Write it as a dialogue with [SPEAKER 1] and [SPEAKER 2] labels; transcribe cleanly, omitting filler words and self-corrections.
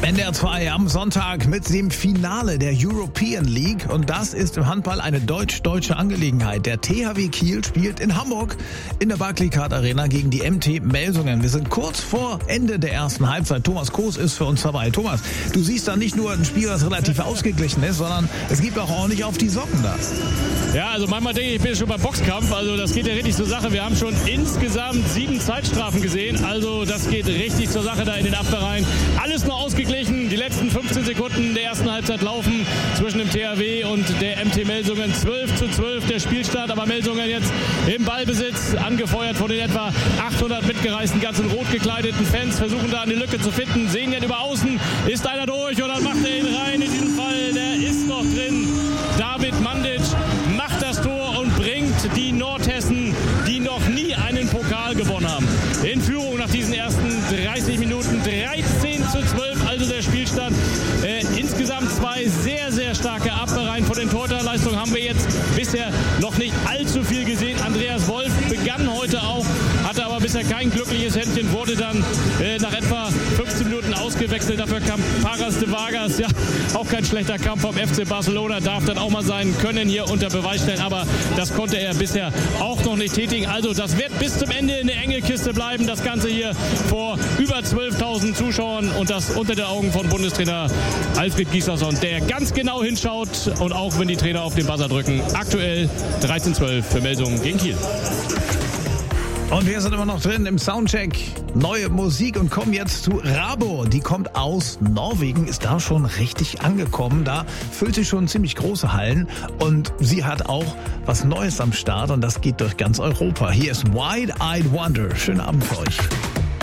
[SPEAKER 1] NDR 2 am Sonntag mit dem Finale der European League. Und das ist im Handball eine deutsch-deutsche Angelegenheit. Der THW Kiel spielt in Hamburg in der Barclaycard Arena gegen die MT Melsungen. Wir sind kurz vor Ende der ersten Halbzeit. Thomas Koos ist für uns dabei. Thomas, du siehst da nicht nur ein Spiel, das relativ ausgeglichen ist, sondern es gibt auch ordentlich auf die Socken da.
[SPEAKER 2] Ja, also manchmal denke ich, ich bin schon beim Boxkampf. Also das geht ja richtig zur Sache. Wir haben schon insgesamt 7 Zeitstrafen gesehen. Also das geht richtig zur Sache da in den Abwehrreihen. Alles nur ausgeglichen. Die letzten 15 Sekunden der ersten Halbzeit laufen zwischen dem THW und der MT Melsungen. 12:12 der Spielstand, aber Melsungen jetzt im Ballbesitz, angefeuert von den etwa 800 mitgereisten, ganz in rot gekleideten Fans, versuchen da eine Lücke zu finden, sehen jetzt über außen, ist einer durch und dann macht er ihn rein in diesen Fall, der ist noch drin. David Mandic macht das Tor und bringt die Nordhessen, die noch nie einen Pokal gewonnen haben, in Führung nach diesen ersten 30 Minuten. 13:12, also der Spielstand. Insgesamt 2 sehr, sehr starke Abwehrreihen. Von den Torhüterleistungen haben wir jetzt bisher noch nicht allzu viel gesehen. Andreas Wolf begann heute auch, hatte aber bisher kein glückliches Händchen, wurde dann nach etwa 15 Minuten ausgewechselt. Dafür kam Paras de Vargas, ja, auch kein schlechter Kampf vom FC Barcelona, darf dann auch mal sein Können hier unter Beweis stellen, aber das konnte er bisher auch noch nicht tätigen. Also das wird bis zum Ende eine enge Kiste bleiben, das Ganze hier vor über 12.000 Zuschauern und das unter den Augen von Bundestrainer Alfred Gislason, der ganz genau hinschaut und auch wenn die Trainer auf den Buzzer drücken. Aktuell 13:12 für Melsungen gegen Kiel.
[SPEAKER 1] Und wir sind immer noch drin im Soundcheck. Neue Musik und kommen jetzt zu Rabo. Die kommt aus Norwegen, ist da schon richtig angekommen. Da füllt sie schon ziemlich große Hallen. Und sie hat auch was Neues am Start und das geht durch ganz Europa. Hier ist Wide Eyed Wonder. Schönen Abend für euch.